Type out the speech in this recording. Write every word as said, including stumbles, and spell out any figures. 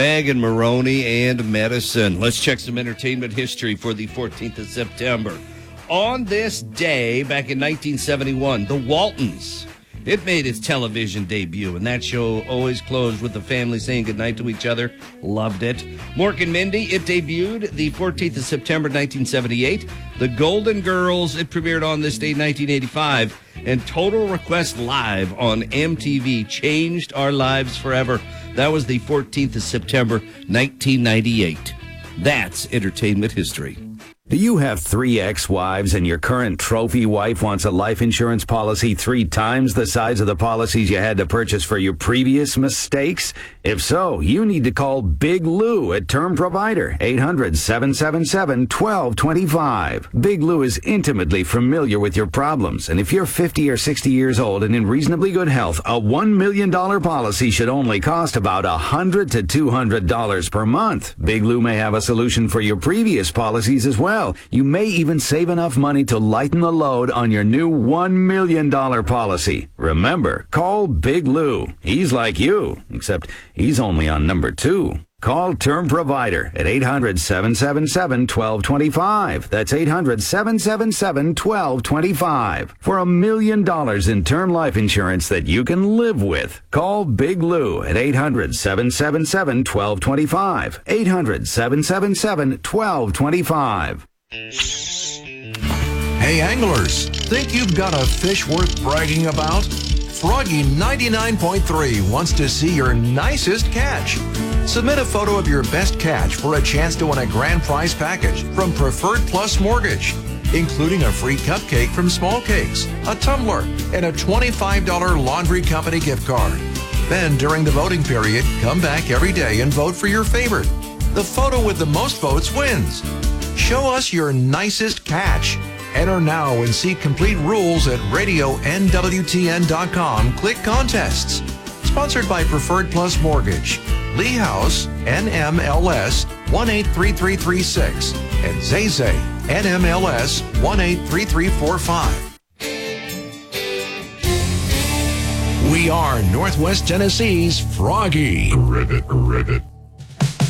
Megan Maroney and Medicine. Let's check some entertainment history for the fourteenth of September. On this day, back in nineteen seventy-one, The Waltons, it made its television debut, and that show always closed with the family saying goodnight to each other. Loved it. Mork and Mindy, it debuted the fourteenth of September, nineteen seventy-eight. The Golden Girls, it premiered on this day, nineteen eighty-five. And Total Request Live on M T V changed our lives forever. That was the fourteenth of September, nineteen ninety-eight. That's entertainment history. Do you have three ex-wives and your current trophy wife wants a life insurance policy three times the size of the policies you had to purchase for your previous mistakes? If so, you need to call Big Lou at Term Provider, eight hundred, seven seven seven, one two two five. Big Lou is intimately familiar with your problems, and if you're fifty or sixty years old and in reasonably good health, a one million dollars policy should only cost about one hundred to two hundred dollars per month. Big Lou may have a solution for your previous policies as well. You may even save enough money to lighten the load on your new one million dollars policy. Remember, call Big Lou. He's like you, except he's only on number two. Call Term Provider at eight hundred, seven seven seven, one two two five. That's eight hundred, seven seven seven, one two two five. For a million dollars in term life insurance that you can live with. Call Big Lou at eight hundred, seven seven seven, one two two five. eight hundred, seven seven seven, one two two five. Hey anglers, think you've got a fish worth bragging about? Froggy ninety-nine point three wants to see your nicest catch. Submit a photo of your best catch for a chance to win a grand prize package from Preferred Plus Mortgage, including a free cupcake from Small Cakes, a tumbler, and a twenty-five dollars laundry company gift card. Then, during the voting period, come back every day and vote for your favorite. The photo with the most votes wins. Show us your nicest catch. Enter now and see complete rules at radio N W T N dot com. Click Contests. Sponsored by Preferred Plus Mortgage, Lee House, N M L S one eight three three three six, and Zay Zay, N M L S one eight three three four five. We are Northwest Tennessee's Froggy. Rivet, rivet.